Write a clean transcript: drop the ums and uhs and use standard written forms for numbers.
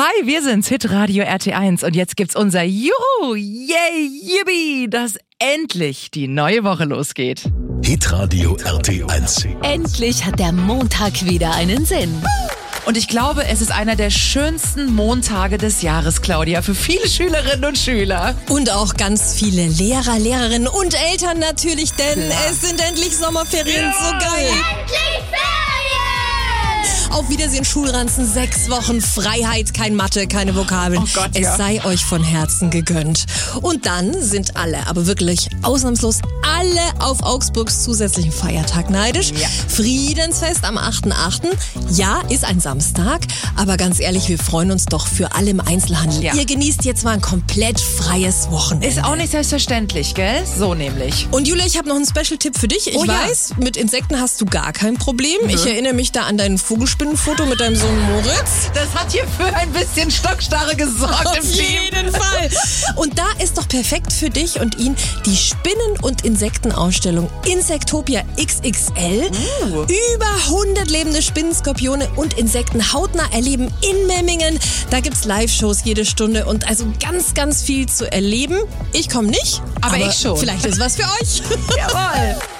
Hi, wir sind's, Hitradio RT1 und jetzt gibt's unser Juhu, yay, yippie, dass endlich die neue Woche losgeht. Hitradio RT1. Endlich hat der Montag wieder einen Sinn. Und ich glaube, es ist einer der schönsten Montage des Jahres, Claudia, für viele Schülerinnen und Schüler. Und auch ganz viele Lehrer, Lehrerinnen und Eltern natürlich, denn es sind endlich Sommerferien, so geil. Endlich Ferien! Auf Wiedersehen, Schulranzen, 6 Wochen Freiheit, kein Mathe, keine Vokabeln. Oh Gott, ja. Es sei euch von Herzen gegönnt. Und dann sind alle, aber wirklich ausnahmslos alle auf Augsburgs zusätzlichen Feiertag neidisch. Ja. Friedensfest am 8.8. Ja, ist ein Samstag, aber ganz ehrlich, wir freuen uns doch für alle im Einzelhandel. Ja. Ihr genießt jetzt mal ein komplett freies Wochenende. Ist auch nicht selbstverständlich, gell? So nämlich. Und Julia, ich habe noch einen Special-Tipp für dich. Ich Oh ja. weiß, mit Insekten hast du gar kein Problem. Ich erinnere mich da an dein Vogelspinnenfoto mit deinem Sohn Moritz. Das hat hier für ein bisschen Stockstarre gesorgt Auf im Team. jeden Fall. Und da ist doch perfekt für dich und ihn die Spinnen- und Insektenausstellung Insectopia XXL. Über 100 lebende Spinnen, Skorpione und Insekten hautnah erleben in Memmingen. Da gibt's Live-Shows jede Stunde und also ganz, ganz viel zu erleben. Ich komme nicht, Aber ich schon. Vielleicht ist was für euch. Jawohl.